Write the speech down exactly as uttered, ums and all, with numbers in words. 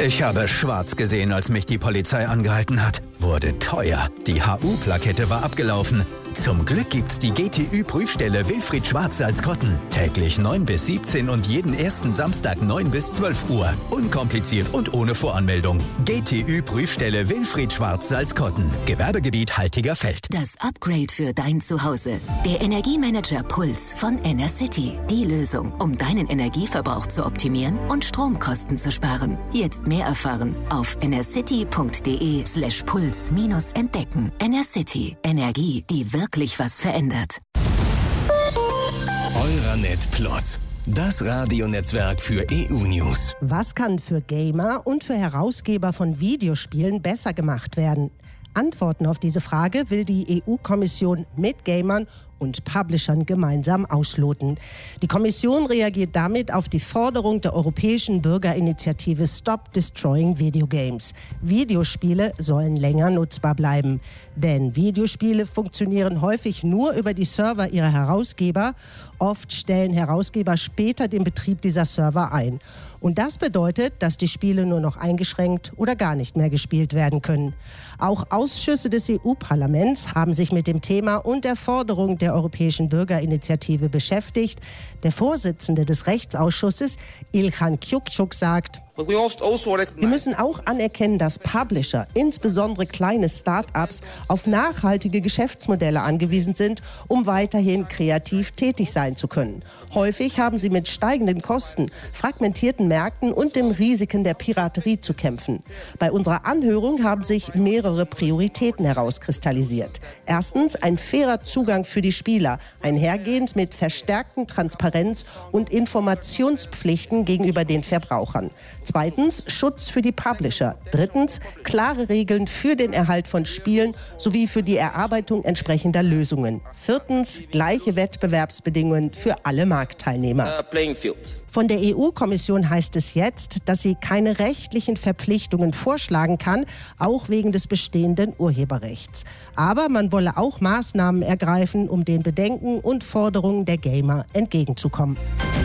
Ich habe schwarz gesehen, als mich die Polizei angehalten hat. Wurde teuer. Die H U-Plakette war abgelaufen. Zum Glück gibt's die G T Ü-Prüfstelle Wilfried Schwarz-Salzkotten. Täglich neun bis siebzehn und jeden ersten Samstag neun bis zwölf Uhr. Unkompliziert und ohne Voranmeldung. G T Ü-Prüfstelle Wilfried Schwarz-Salzkotten. Gewerbegebiet Haltiger-Feld. Das Upgrade für dein Zuhause. Der Energiemanager Puls von Enercity. Die Lösung, um deinen Energieverbrauch zu optimieren und Stromkosten zu sparen. Jetzt mehr erfahren auf enercity.de slash puls minus entdecken. Enercity. Energie, die wirklich was verändert. Euranet Plus. Das Radionetzwerk für E U-News. Was kann für Gamer und für Herausgeber von Videospielen besser gemacht werden? Antworten auf diese Frage will die E U-Kommission mit Gamern und Publishern gemeinsam ausloten. Die Kommission reagiert damit auf die Forderung der europäischen Bürgerinitiative Stop Destroying Video Games. Videospiele sollen länger nutzbar bleiben. Denn Videospiele funktionieren häufig nur über die Server ihrer Herausgeber. Oft stellen Herausgeber später den Betrieb dieser Server ein. Und das bedeutet, dass die Spiele nur noch eingeschränkt oder gar nicht mehr gespielt werden können. Auch Ausschüsse des E U-Parlaments haben sich mit dem Thema und der Forderung der Europäischen Bürgerinitiative beschäftigt. Der Vorsitzende des Rechtsausschusses, Ilhan Kyukçuk, sagt: Wir müssen auch anerkennen, dass Publisher, insbesondere kleine Start-ups, auf nachhaltige Geschäftsmodelle angewiesen sind, um weiterhin kreativ tätig sein zu können. Häufig haben sie mit steigenden Kosten, fragmentierten Märkten und den Risiken der Piraterie zu kämpfen. Bei unserer Anhörung haben sich mehrere Prioritäten herauskristallisiert. Erstens ein fairer Zugang für die Spieler, einhergehend mit verstärkten Transparenz- und Informationspflichten gegenüber den Verbrauchern. Zweitens Schutz für die Publisher. Drittens klare Regeln für den Erhalt von Spielen sowie für die Erarbeitung entsprechender Lösungen. Viertens gleiche Wettbewerbsbedingungen für alle Marktteilnehmer. Von der E U-Kommission heißt es jetzt, dass sie keine rechtlichen Verpflichtungen vorschlagen kann, auch wegen des bestehenden Urheberrechts. Aber man wolle auch Maßnahmen ergreifen, um den Bedenken und Forderungen der Gamer entgegenzukommen.